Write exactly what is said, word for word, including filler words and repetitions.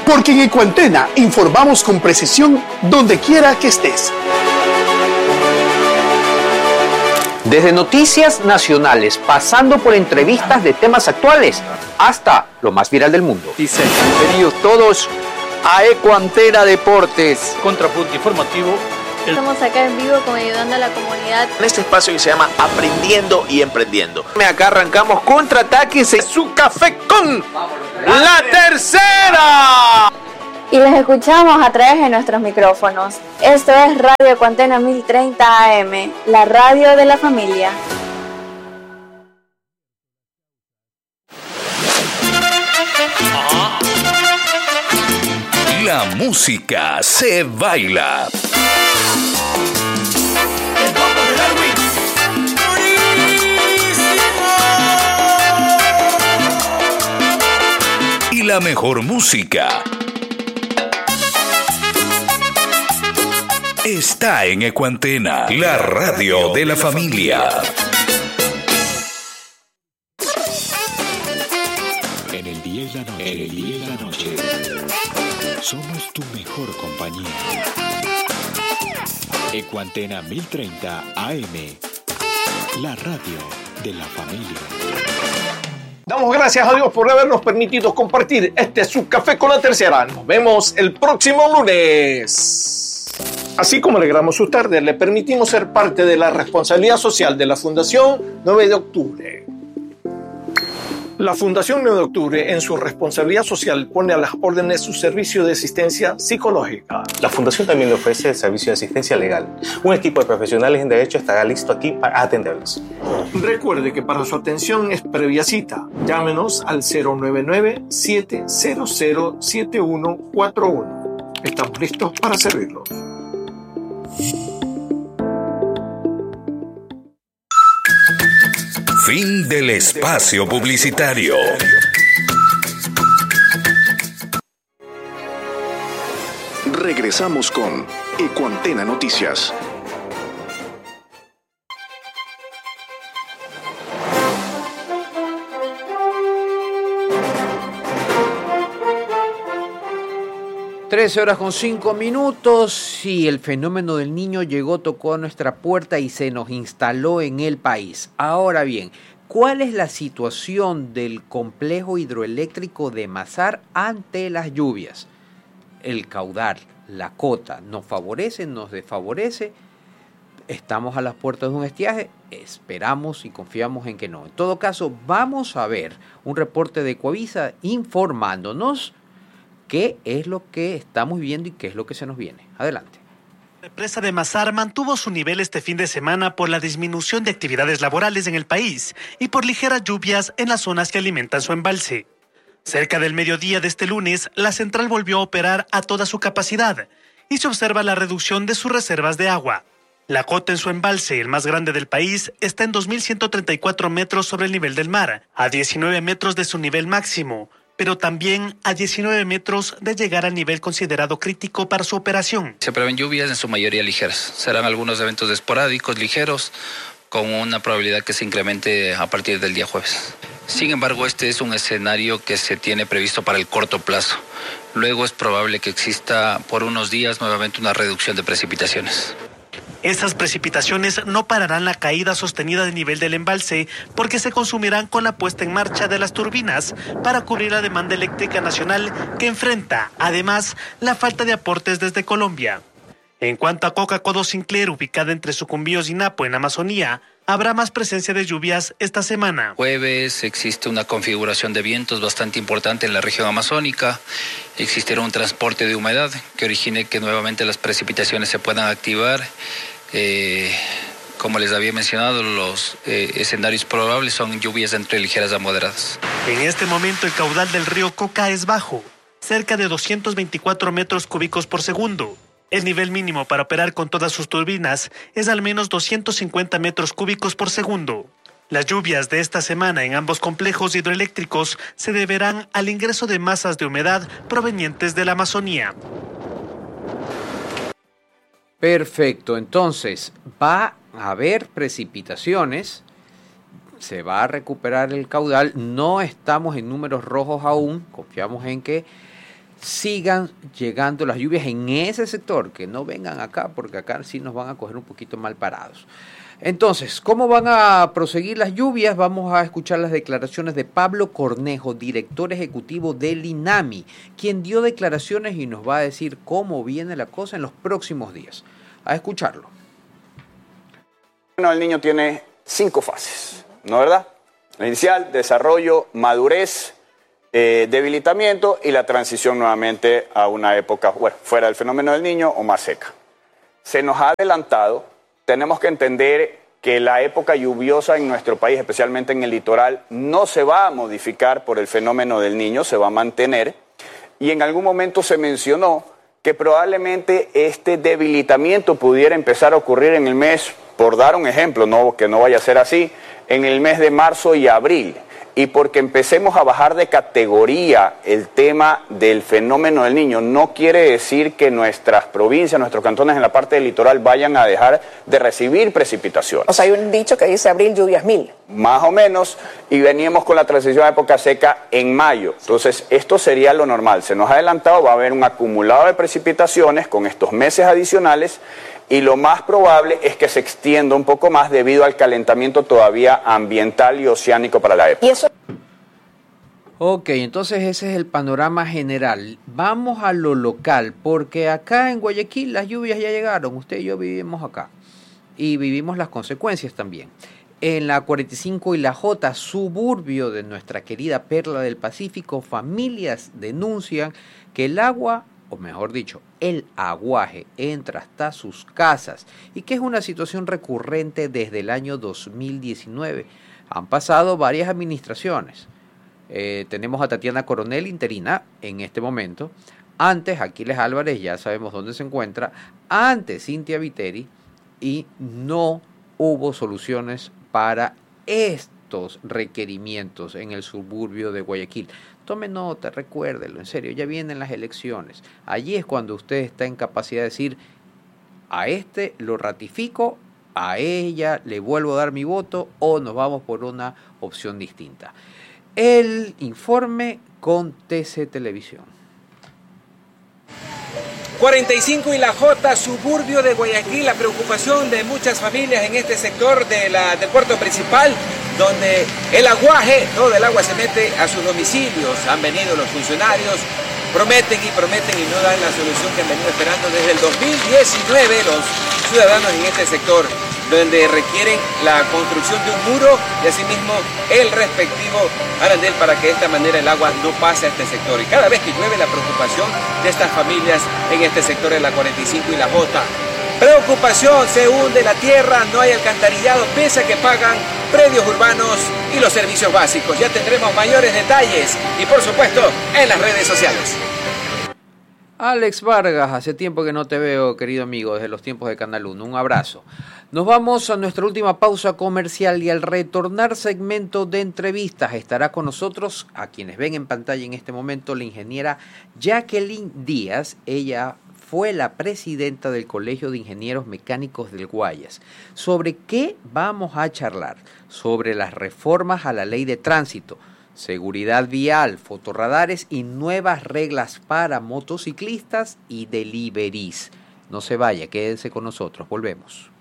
Porque en Ecuantena informamos con precisión donde quiera que estés. Desde noticias nacionales, pasando por entrevistas de temas actuales, hasta lo más viral del mundo. Dicen, bienvenidos todos a Ecuantena Deportes. Contrapunto informativo. Estamos acá en vivo con ayudando a la comunidad. En este espacio que se llama Aprendiendo y Emprendiendo. Acá arrancamos contraataques en su café con la tercera. Y les escuchamos a través de nuestros micrófonos. Esto es Radio Ecuantena mil treinta A M, la radio de la familia. La música se baila. Y la mejor música está en Ecuantena, la radio de la familia. En el día y la noche, en el día y la noche, somos tu mejor compañía. Ecuantena mil treinta A M, la radio de la familia. Damos gracias a Dios por habernos permitido compartir este su café con la tercera. Nos vemos el próximo lunes. Así como alegramos sus tardes, le permitimos ser parte de la responsabilidad social de la Fundación nueve de octubre. La Fundación nueve de octubre, en su responsabilidad social, pone a las órdenes su servicio de asistencia psicológica. La Fundación también le ofrece el servicio de asistencia legal. Un equipo de profesionales en derecho estará listo aquí para atenderlos. Recuerde que para su atención es previa cita. Llámenos al cero nueve nueve, siete cero cero, siete uno cuatro uno. Estamos listos para servirlos. Fin del espacio publicitario. Regresamos con Ecuantena Noticias. trece horas con cinco minutos y el fenómeno del Niño llegó, tocó a nuestra puerta y se nos instaló en el país. Ahora bien, ¿cuál es la situación del complejo hidroeléctrico de Mazar ante las lluvias? El caudal, la cota, ¿nos favorece, nos desfavorece? ¿Estamos a las puertas de un estiaje? Esperamos y confiamos en que no. En todo caso, vamos a ver un reporte de Ecuavisa informándonos qué es lo que estamos viendo y qué es lo que se nos viene. Adelante. La presa de Mazar mantuvo su nivel este fin de semana por la disminución de actividades laborales en el país y por ligeras lluvias en las zonas que alimentan su embalse. Cerca del mediodía de este lunes, la central volvió a operar a toda su capacidad y se observa la reducción de sus reservas de agua. La cota en su embalse, el más grande del país, está en dos mil ciento treinta y cuatro metros sobre el nivel del mar, a diecinueve metros de su nivel máximo, pero también a diecinueve metros de llegar al nivel considerado crítico para su operación. Se prevén lluvias en su mayoría ligeras. Serán algunos eventos esporádicos, ligeros, con una probabilidad que se incremente a partir del día jueves. Sin embargo, este es un escenario que se tiene previsto para el corto plazo. Luego es probable que exista por unos días nuevamente una reducción de precipitaciones. Estas precipitaciones no pararán la caída sostenida del nivel del embalse porque se consumirán con la puesta en marcha de las turbinas para cubrir la demanda eléctrica nacional que enfrenta, además, la falta de aportes desde Colombia. En cuanto a Coca-Codo Sinclair, ubicada entre Sucumbíos y Napo, en Amazonía, habrá más presencia de lluvias esta semana. Jueves existe una configuración de vientos bastante importante en la región amazónica. Existirá un transporte de humedad que origine que nuevamente las precipitaciones se puedan activar. Eh, como les había mencionado, los eh, escenarios probables son lluvias entre ligeras a moderadas. En este momento el caudal del río Coca es bajo, cerca de doscientos veinticuatro metros cúbicos por segundo. El nivel mínimo para operar con todas sus turbinas es al menos doscientos cincuenta metros cúbicos por segundo. Las lluvias de esta semana en ambos complejos hidroeléctricos se deberán al ingreso de masas de humedad provenientes de la Amazonía. Perfecto, entonces va a haber precipitaciones, se va a recuperar el caudal, no estamos en números rojos aún, confiamos en que sigan llegando las lluvias en ese sector, que no vengan acá, porque acá sí nos van a coger un poquito mal parados. Entonces, ¿cómo van a proseguir las lluvias? Vamos a escuchar las declaraciones de Pablo Cornejo, director ejecutivo del INAMI, quien dio declaraciones y nos va a decir cómo viene la cosa en los próximos días. A escucharlo. Bueno, el niño tiene cinco fases, ¿no verdad? La inicial, desarrollo, madurez, eh, debilitamiento y la transición nuevamente a una época, bueno, fuera del fenómeno del niño o más seca. Se nos ha adelantado. Tenemos que entender que la época lluviosa en nuestro país, especialmente en el litoral, no se va a modificar por el fenómeno del niño, se va a mantener. Y en algún momento se mencionó que probablemente este debilitamiento pudiera empezar a ocurrir en el mes, por dar un ejemplo, no, que no vaya a ser así, en el mes de marzo y abril. Y porque empecemos a bajar de categoría el tema del fenómeno del niño, no quiere decir que nuestras provincias, nuestros cantones en la parte del litoral vayan a dejar de recibir precipitaciones. O sea, hay un dicho que dice abril, lluvias mil. Más o menos, y veníamos con la transición a época seca en mayo. Entonces, esto sería lo normal. Se nos ha adelantado, va a haber un acumulado de precipitaciones con estos meses adicionales, y lo más probable es que se extienda un poco más debido al calentamiento todavía ambiental y oceánico para la época. ¿Y eso? Ok, entonces ese es el panorama general. Vamos a lo local, porque acá en Guayaquil las lluvias ya llegaron. Usted y yo vivimos acá y vivimos las consecuencias también. En la cuarenta y cinco y la J, suburbio de nuestra querida Perla del Pacífico, familias denuncian que el agua, o mejor dicho, el aguaje entra hasta sus casas y que es una situación recurrente desde el año dos mil diecinueve. Han pasado varias administraciones. Eh, tenemos a Tatiana Coronel, interina, en este momento. Antes, Aquiles Álvarez, ya sabemos dónde se encuentra. Antes, Cintia Viteri, y no hubo soluciones para estos requerimientos en el suburbio de Guayaquil. Tome nota, recuérdelo, en serio, ya vienen las elecciones. Allí es cuando usted está en capacidad de decir, a este lo ratifico, a ella le vuelvo a dar mi voto o nos vamos por una opción distinta. El informe con T C Televisión. cuarenta y cinco y la J, suburbio de Guayaquil, la preocupación de muchas familias en este sector de la, del puerto principal, donde el aguaje, todo el agua se mete a sus domicilios. Han venido los funcionarios, prometen y prometen y no dan la solución que han venido esperando desde el dos mil diecinueve los ciudadanos en este sector, donde requieren la construcción de un muro y asimismo el respectivo arandel para que de esta manera el agua no pase a este sector. Y cada vez que llueve, la preocupación de estas familias en este sector de la cuarenta y cinco y la J. Preocupación, se hunde la tierra, no hay alcantarillado, pese a que pagan predios urbanos y los servicios básicos. Ya tendremos mayores detalles y por supuesto en las redes sociales. Alex Vargas, hace tiempo que no te veo, querido amigo, desde los tiempos de Canal uno. Un abrazo. Nos vamos a nuestra última pausa comercial y al retornar segmento de entrevistas estará con nosotros, a quienes ven en pantalla en este momento, la ingeniera Jacqueline Díaz. Ella fue la presidenta del Colegio de Ingenieros Mecánicos del Guayas. ¿Sobre qué vamos a charlar? Sobre las reformas a la ley de tránsito, seguridad vial, fotorradares y nuevas reglas para motociclistas y deliveries. No se vaya, quédense con nosotros, volvemos.